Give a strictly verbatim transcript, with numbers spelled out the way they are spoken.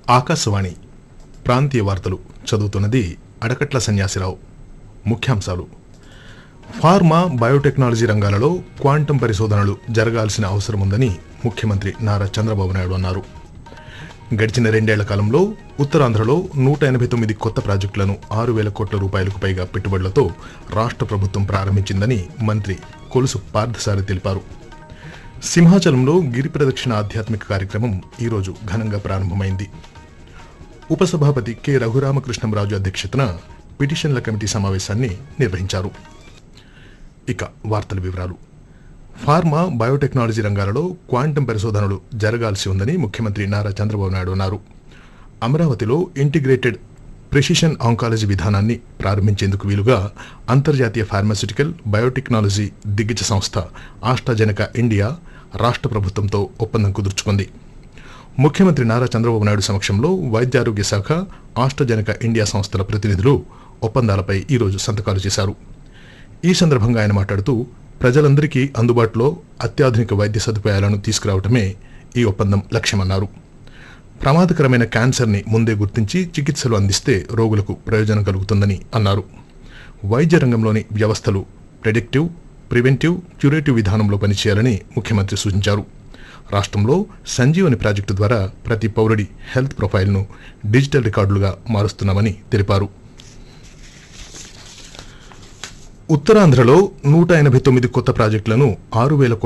ఆకాశవాణి ప్రాంతీయ వార్తలు చదువుతున్నది అడకట్ల సన్యాసిరావు. ముఖ్యాంశాలు: ఫార్మా, బయోటెక్నాలజీ రంగాలలో క్వాంటం పరిశోధనలు జరగాల్సిన అవసరముందని ముఖ్యమంత్రి నారా చంద్రబాబు నాయుడు అన్నారు. గడిచిన రెండేళ్ల కాలంలో ఉత్తరాంధ్రలో నూట ఎనభై తొమ్మిది కొత్త ప్రాజెక్టులను ఆరు వేల కోట్ల రూపాయలకు పైగా పెట్టుబడులతో రాష్ట్ర ప్రభుత్వం ప్రారంభించిందని మంత్రి కొలుసు పార్థసారథి తెలిపారు. సింహాచలంలో గిరి ప్రదక్షిణ ఆధ్యాత్మిక కార్యక్రమం ఈరోజు ఘనంగా ప్రారంభమైంది. ఉపసభాపతి కె రఘురామకృష్ణంరాజు అధ్యక్షతన పిటిషన్ల కమిటీ సమావేశాన్ని నిర్వహించారు. ఇక వార్తల వివరాలు. ఫార్మా, బయోటెక్నాలజీ రంగాలలో క్వాంటం పరిశోధనలు జరగాల్సి ఉందని ముఖ్యమంత్రి నారా చంద్రబాబు నాయుడు అన్నారు. అమరావతిలో ఇంటిగ్రేటెడ్ ప్రెసిషన్ ఆంకాలజీ విధానాన్ని ప్రారంభించేందుకు వీలుగా అంతర్జాతీయ ఫార్మాస్యూటికల్ బయోటెక్నాలజీ దిగ్గజ సంస్థ ఆస్ట్రాజెనెకా ఇండియా రాష్ట్ర ప్రభుత్వంతో ఒప్పందం కుదుర్చుకుంది. ముఖ్యమంత్రి నారా చంద్రబాబు నాయుడు సమక్షంలో వైద్యారోగ్య శాఖ, ఆస్ట్రాజెనెకా ఇండియా సంస్థల ప్రతినిధులు ఒప్పందాలపై ఈరోజు సంతకాలు చేశారు. ఈ సందర్భంగా ఆయన మాట్లాడుతూ, ప్రజలందరికీ అందుబాటులో అత్యాధునిక వైద్య సదుపాయాలను తీసుకురావడమే ఈ ఒప్పందం లక్ష్యమన్నారు. ప్రమాదకరమైన క్యాన్సర్ని ముందే గుర్తించి చికిత్సలు అందిస్తే రోగులకు ప్రయోజనం కలుగుతుందని అన్నారు. వైద్య రంగంలోని వ్యవస్థలు ప్రెడిక్టివ్, ప్రివెంటివ్, క్యూరేటివ్ విధానంలో పనిచేయాలని ముఖ్యమంత్రి సూచించారు. రాష్ట్రంలో సంజీవని ప్రాజెక్టు ద్వారా ప్రతి పౌరుడి హెల్త్ ప్రొఫైల్ను డిజిటల్ రికార్డులుగా మారుస్తున్నామని తెలిపారు. ఉత్తరాంధ్రలో నూట ఎనభై తొమ్మిది కొత్త ప్రాజెక్టులను ఆరు వేల